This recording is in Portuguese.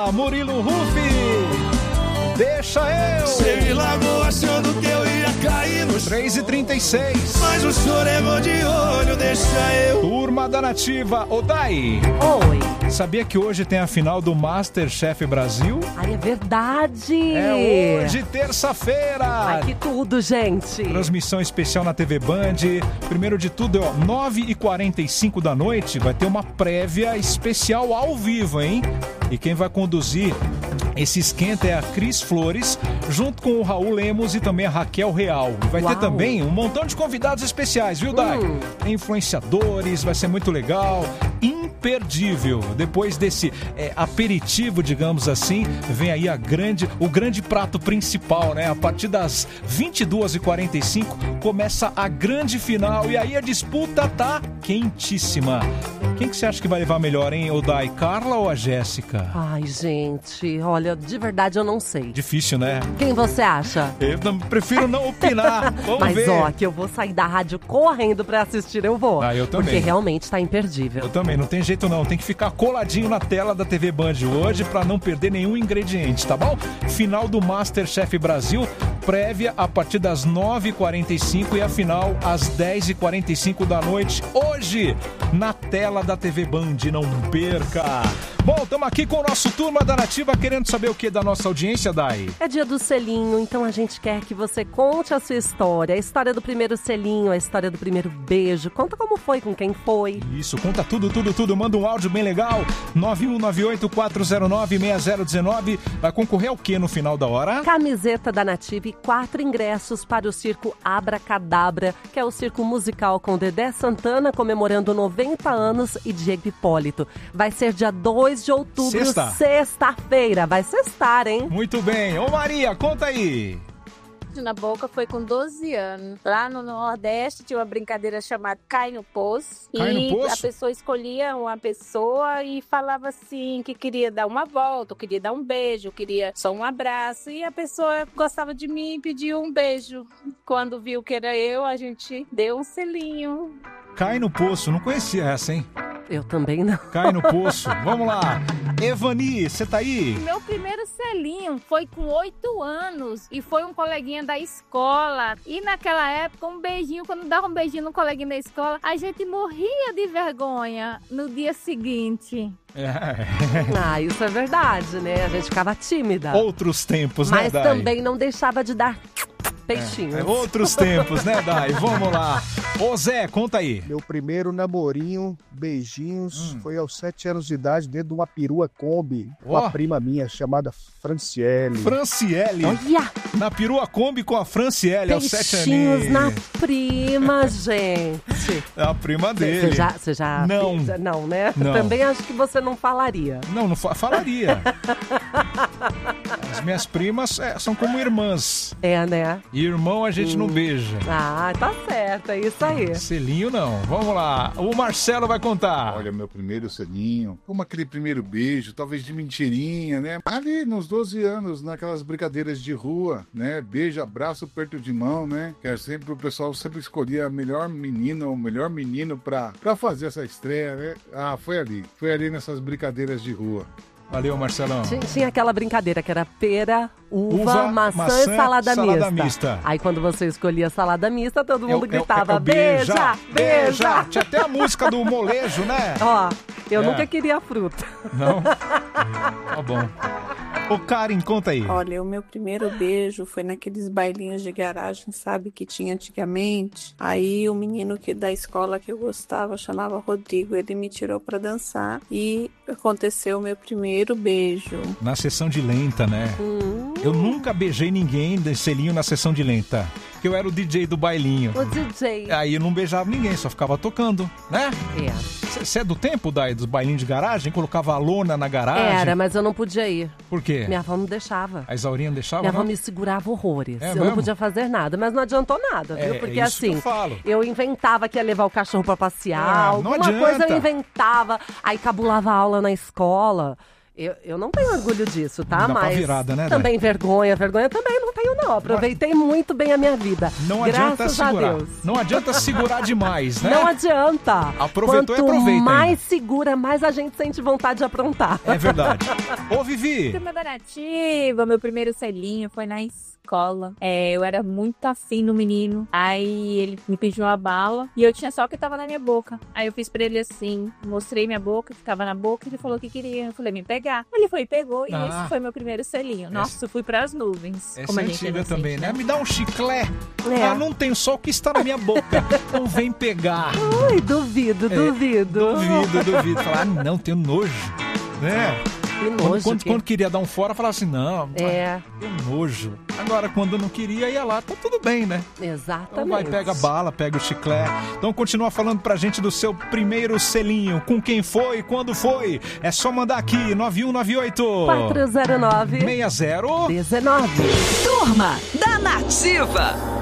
Boa, Murilo Rufi. Deixa eu. Você me largou achando que eu ia cair no 3h36. Mas o senhor errou de olho, deixa eu. Turma da Nativa, Odai. Oi. Sabia que hoje tem a final do MasterChef Brasil? Ai, é verdade. É hoje, terça-feira. Ai, que tudo, gente. Transmissão especial na TV Band. Primeiro de tudo, 9h45 da noite, vai ter uma prévia especial ao vivo, hein? E quem vai conduzir esse esquenta é a Cris Flores, junto com o Raul Lemos e também a Raquel Real. Vai ter também um montão de convidados especiais, viu, Dai? Influenciadores, vai ser muito legal. Imperdível. Depois desse aperitivo, digamos assim, vem aí o grande prato principal, né? A partir das 22h45 começa a grande final e aí a disputa tá quentíssima. Quem que você acha que vai levar melhor, hein, Odai? Carla ou a Jéssica? Ai, gente, olha, de verdade eu não sei. Difícil, né? Quem você acha? Eu prefiro não opinar. Vamos ver. Mas ó, que eu vou sair da rádio correndo pra assistir, eu vou. Ah, eu também. Porque realmente tá imperdível. Eu também, não tem jeito não. Tem que ficar coladinho na tela da TV Band hoje pra não perder nenhum ingrediente, tá bom? Final do MasterChef Brasil, prévia a partir das 9h45 e a final às 10h45 da noite. Hoje, na tela da TV Band, não perca! Bom, estamos aqui com o nosso Turma da Nativa, querendo saber o que da nossa audiência, Dai? É dia do selinho, então a gente quer que você conte a sua história. A história do primeiro selinho, a história do primeiro beijo. Conta como foi, com quem foi. Isso, conta tudo. Manda um áudio bem legal. 9198-409-6019. Vai concorrer ao que no final da hora? Camiseta da Nativa e 4 ingressos para o circo Abracadabra, que é o circo musical com Dedé Santana comemorando 90 anos e Diego Hipólito. Vai ser dia 2 de outubro, sexta-feira. Vai sextar, hein? Muito bem. Ô Maria, conta aí. Na boca foi com 12 anos. Lá no Nordeste tinha uma brincadeira chamada Cai no Poço. A pessoa escolhia uma pessoa e falava assim que queria dar uma volta, queria dar um beijo, queria só um abraço. E a pessoa gostava de mim e pediu um beijo. Quando viu que era eu, a gente deu um selinho. Cai no Poço, não conhecia essa, hein? Eu também não. Cai no Poço. Vamos lá. Evani, você tá aí? Meu primeiro selinho foi com 8 anos e foi um coleguinha da escola. E naquela época, um beijinho, quando dava um beijinho no coleguinha da escola, a gente morria de vergonha no dia seguinte. Ah, isso é verdade, né? A gente ficava tímida. Outros tempos, né, Dai? Mas também não deixava de dar peixinhos. Outros tempos, né, Dai? Vamos lá. Ô Zé, conta aí. Meu primeiro namorinho, beijinhos, foi aos 7 anos de idade, dentro de uma perua Kombi, com a prima minha, chamada Franciele. Franciele? Olha! Na perua Kombi com a Franciele, aos 7 aninhos. Peixinhos na prima, gente. É a prima dele. Você já... Não. Não, né? Não. Também acho que você não falaria. Não falaria. As minhas primas são como irmãs. É, né? E irmão a gente não beija. Ah, tá certo, é isso aí. Selinho não. Vamos lá. O Marcelo vai contar. Olha, meu primeiro selinho, como aquele primeiro beijo, talvez de mentirinha, né? Ali nos 12 anos, naquelas brincadeiras de rua, né? Beijo, abraço, aperto de mão, né? Que sempre o pessoal sempre escolhia a melhor menina ou o melhor menino pra fazer essa estreia, né? Ah, foi ali nessas brincadeiras de rua. Valeu, Marcelão. Tinha aquela brincadeira que era pera, uva, maçã e salada mista. Aí quando você escolhia salada mista, todo mundo gritava beija, beija. Tinha até a música do molejo, né? Ó, eu nunca queria fruta. Não? Tá bom. Ô, Karen, conta aí. Olha, o meu primeiro beijo foi naqueles bailinhos de garagem, sabe, que tinha antigamente. Aí o menino da escola que eu gostava, chamava Rodrigo, ele me tirou pra dançar e aconteceu o meu primeiro beijo. Na sessão de lenta, né? Eu nunca beijei ninguém de selinho na sessão de lenta. Porque eu era o DJ do bailinho. O DJ. Aí eu não beijava ninguém, só ficava tocando, né? É. Você é do tempo, Dai, dos bailinhos de garagem? Colocava a lona na garagem? Era, mas eu não podia ir. Por quê? Minha avó não deixava. A Isaurinha não deixava? Minha avó me segurava horrores. É eu mesmo? não podia fazer nada, mas não adiantou nada, viu? Porque isso assim, que eu falo. eu inventava que ia levar o cachorro pra passear, alguma coisa eu inventava, aí cabulava a aula na escola. Eu não tenho orgulho disso, tá? Dá mas pra virada, né, também vergonha também não tenho não. Aproveitei muito bem a minha vida. Não adianta Graças segurar. a Deus. Não adianta segurar demais, né? Não adianta. Aproveitou Quanto e aproveita. mais ainda. segura, mais a gente sente vontade de aprontar. É verdade. Ô, Vivi. Turma da Nativa, meu primeiro selinho foi na escola. Eu era muito afim no menino. Aí ele me pediu uma bala e eu tinha só o que tava na minha boca. Aí eu fiz pra ele assim, mostrei minha boca, que tava na boca, ele falou que queria. Eu falei, me pegar. Ele foi e pegou e esse foi meu primeiro selinho. Nossa, eu fui pras nuvens. Essa é antiga também, né? Me dá um chiclete. É. Ah, não tenho só o que está na minha boca. Não vem pegar. Ai, duvido. Duvido. Falar, não, tenho nojo. Né? Que nojo. Quando queria dar um fora, falava assim, não, É. tenho nojo. Agora, quando não queria, ia lá, tá tudo bem, né? Exatamente. Então vai, pega a bala, pega o chiclete. Então continua falando pra gente do seu primeiro selinho. Com quem foi, quando foi. É só mandar aqui, 9198 409 6019. Turma da Nativa.